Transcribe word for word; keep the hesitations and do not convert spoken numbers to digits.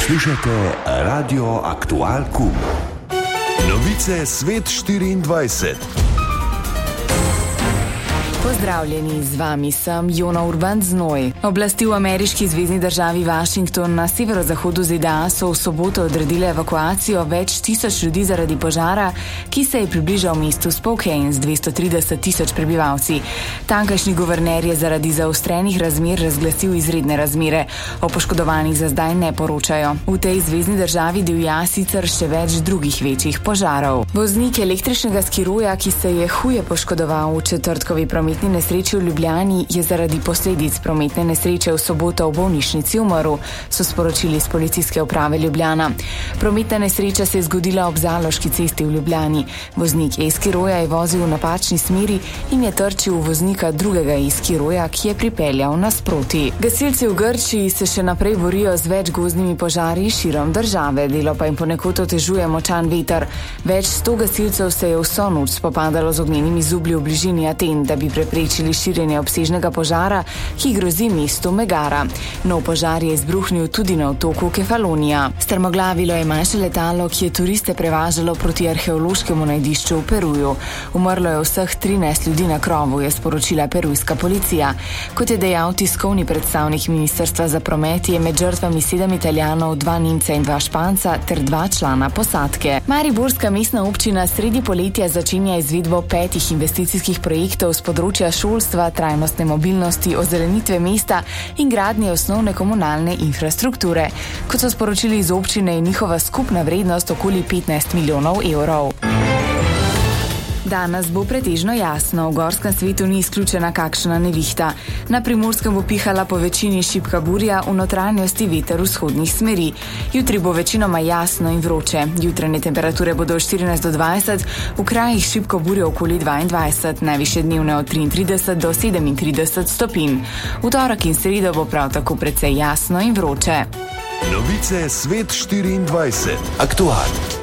Poslušate Radio Aktual Q. Novice Svet štiriindvajset. Pozdravljeni, z vami sem Jona Urban Znoj. Oblasti v ameriški zvezni državi Washington na severozahodu Z D A so v soboto odredile evakuacijo več tisoč ljudi zaradi požara, ki se je približal mestu Spokane z dvesto trideset tisoč prebivalci. Tankajšnji guverner je zaradi zaostrenih razmer razglasil izredne razmere. O poškodovanih za zdaj ne poročajo. V tej zvezni državi divja sicer še več drugih večjih požarov. Voznik električnega skiroja, ki se je huje poškodoval v četrtkovi prometni nesreči v Ljubljani, je zaradi posledic prometne nesreče v soboto v bolnišnici umrl, so sporočili z policijske uprave Ljubljana. Prometna nesreča se je zgodila ob Zaloški cesti v Ljubljani. Voznik e-skiroja je vozil v napačni smeri in je trčil v voznika drugega e-skiroja, ki je pripeljal nasproti. Gasilci v Grčiji se še naprej borijo z več gozdnimi požari širom države, delo pa jim ponekod otežuje močan veter. Več sto gasilcev se je vso noč spopadalo z ognjenimi zublji v bližini Aten, da bi preprečili širjenje obsežnega požara, ki grozi mestu Megara. Nov požar je izbruhnil tudi na otoku Kefalonija. Strmoglavilo je manjše letalo, ki je turiste prevažalo proti arheološkemu najdišču v Peruju. Umrlo je vseh trinajst ljudi na krovu, je sporočila perujska policija. Kot je dejal tiskovni predstavnik Ministrstva za promet, je med žrtvami sedem Italijanov, dva Nemca in dva Španca ter dva člana posadke. Mariborska mestna občina sredi poletja začenja izvedbo petih investicijskih projektov s področja šolstva, trajnostne mobilnosti, ozelenitve mesta in gradnje osnovne komunalne infrastrukture. Kot so sporočili iz občine, je njihova skupna vrednost okoli petnajst milijonov evrov. Danes bo pretežno jasno, v gorskem svetu ni izključena kakšna nevihta. Na Primorskem bo pihala po večini šibka burja, v notranjosti veter vzhodnih smeri. Jutri bo večinoma jasno in vroče. Jutranje temperature bodo od štirinajst do dvajset, v krajih šibko burje okoli dvaindvajset, najvišje dnevne od triintrideset do sedemintrideset stopinj. V torek in sredo bo prav tako precej jasno in vroče. Novice Svet štiriindvajset. Aktual.